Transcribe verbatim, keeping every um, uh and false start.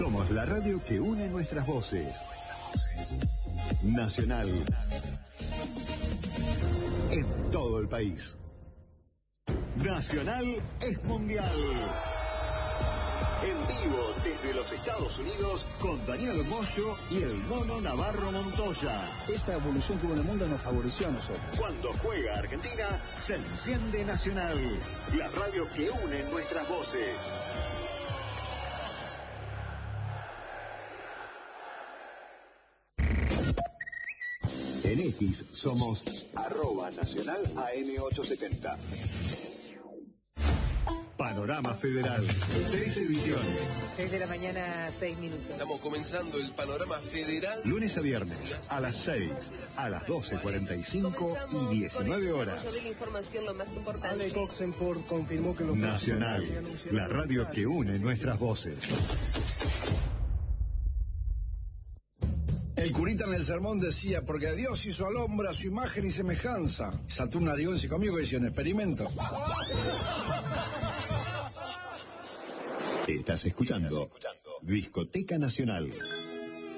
Somos la radio que une nuestras voces. Nacional. En todo el país. Nacional es mundial. En vivo desde los Estados Unidos con Daniel Moyo y el Mono Navarro Montoya. Esa evolución que hubo en el mundo nos favoreció a nosotros. Cuando juega Argentina, se enciende Nacional, la radio que une nuestras voces. En X somos arroba nacional A M ochocientos setenta. Panorama Federal, tres ediciones. seis de la mañana, seis minutos. Estamos comenzando el Panorama Federal. Lunes a viernes, a las seis, a las doce cuarenta y cinco y diecinueve horas. De la información, lo más importante. Ale Coxenport confirmó que lo Nacional, la radio que une nuestras voces. El curita en el sermón decía, porque Dios hizo al hombre a su imagen y semejanza. Saltó un narigón y conmigo y decía, un experimento. Estás escuchando Discoteca Nacional.